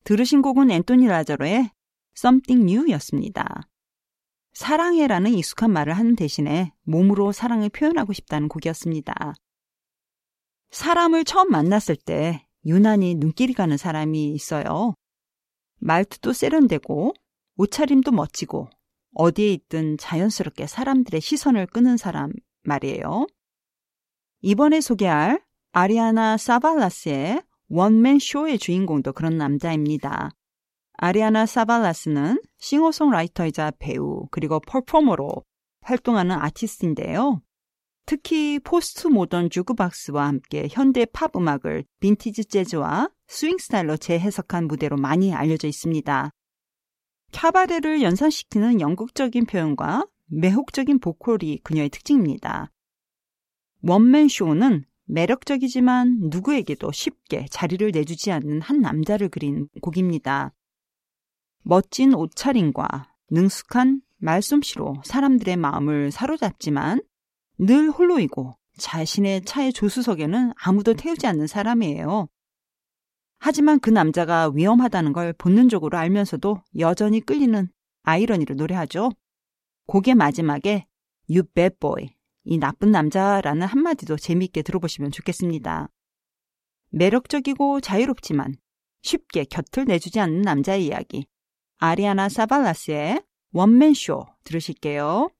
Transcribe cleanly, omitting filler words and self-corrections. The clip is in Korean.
들으신 곡은 앤토니 라자로의 Something New였습니다. 사랑해라는 익숙한 말을 하는 대신에 몸으로 사랑을 표현하고 싶다는 곡이었습니다. 사람을 처음 만났을 때 유난히 눈길이 가는 사람이 있어요. 말투도 세련되고 옷차림도 멋지고 어디에 있든 자연스럽게 사람들의 시선을 끄는 사람 말이에요. 이번에 소개할 아리아나 사발라스의 원맨 쇼의 주인공도 그런 남자입니다. 아리아나 사발라스는 싱어송라이터이자 배우 그리고 퍼포머로 활동하는 아티스트인데요. 특히 포스트 모던 주크박스와 함께 현대 팝 음악을 빈티지 재즈와 스윙 스타일로 재해석한 무대로 많이 알려져 있습니다. 카바레를 연상시키는 영국적인 표현과 매혹적인 보컬이 그녀의 특징입니다. 원맨 쇼는 매력적이지만 누구에게도 쉽게 자리를 내주지 않는 한 남자를 그린 곡입니다. 멋진 옷차림과 능숙한 말솜씨로 사람들의 마음을 사로잡지만 늘 홀로이고 자신의 차의 조수석에는 아무도 태우지 않는 사람이에요. 하지만 그 남자가 위험하다는 걸 본능적으로 알면서도 여전히 끌리는 아이러니를 노래하죠. 곡의 마지막에 You bad boy, 이 나쁜 남자라는 한마디도 재미있게 들어보시면 좋겠습니다. 매력적이고 자유롭지만 쉽게 곁을 내주지 않는 남자의 이야기. 아리아나 사발라스의 원맨쇼 들으실게요.